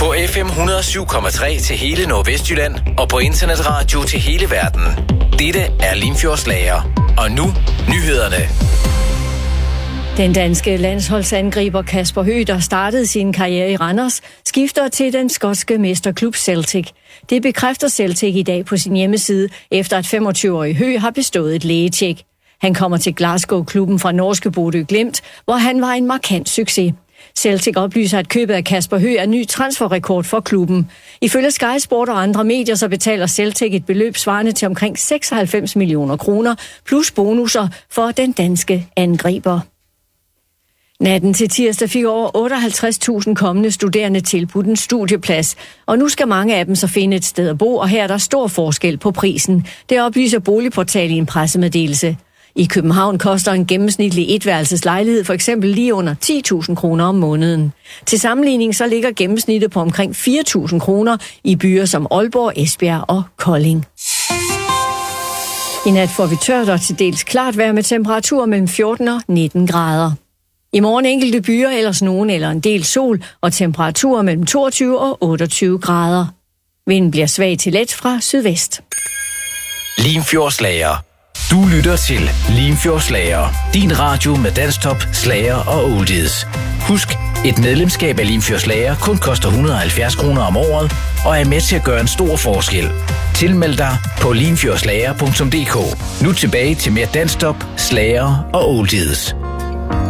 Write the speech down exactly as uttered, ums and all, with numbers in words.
På F M et hundrede og syv komma tre til hele Nordvestjylland og på internetradio til hele verden. Dette er Limfjordsslager. Og nu nyhederne. Den danske landsholdsangriber Kasper Høgh, der startede sin karriere i Randers, skifter til den skotske mesterklub Celtic. Det bekræfter Celtic i dag på sin hjemmeside, efter at femogtyve-årige Høgh har bestået et lægetjek. Han kommer til Glasgow-klubben fra norske Bodø Glimt, hvor han var en markant succes. Celtic oplyser, at købet af Kasper Høgh er ny transferrekord for klubben. Ifølge Sky Sport og andre medier, så betaler Celtic et beløb svarende til omkring seksoghalvfems millioner kroner, plus bonusser for den danske angriber. Natten til tirsdag fik over otteoghalvtreds tusind kommende studerende tilbudt en studieplads, og nu skal mange af dem så finde et sted at bo, og her er der stor forskel på prisen. Det oplyser Boligportal i en pressemeddelelse. I København koster en gennemsnitlig etværelseslejlighed for eksempel lige under ti tusind kroner om måneden. Til sammenligning så ligger gennemsnittet på omkring fire tusind kroner i byer som Aalborg, Esbjerg og Kolding. I nat får vi tørt og til dels klart vejr med temperaturer mellem fjorten og nitten grader. I morgen enkelte byer, ellers nogen eller en del sol og temperaturer mellem toogtyve og otteogtyve grader. Vinden bliver svag til let fra sydvest. Limfjordsslager. Du lytter til Limfjordsslager. Din radio med dansktop, slager og oldies. Husk, et medlemskab af Limfjordsslager kun koster et hundrede og halvfjerds kroner om året og er med til at gøre en stor forskel. Tilmeld dig på limfjordslager punktum d k. Nu tilbage til mere dansktop, slager og oldies.